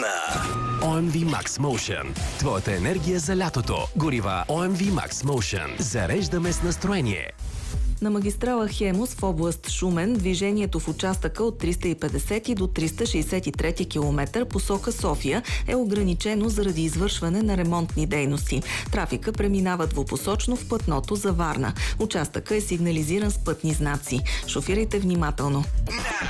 на OMV Max Motion. Твоята енергия за лятото. Горива OMV Max Motion. Зареждаме с настроение. На магистрала Хемус в област Шумен движението в участъка от 350 до 363 км посока София е ограничено заради извършване на ремонтни дейности. Трафика преминава двупосочно в платното за Варна. Участъка е сигнализиран с пътни знаци. Шофирайте внимателно.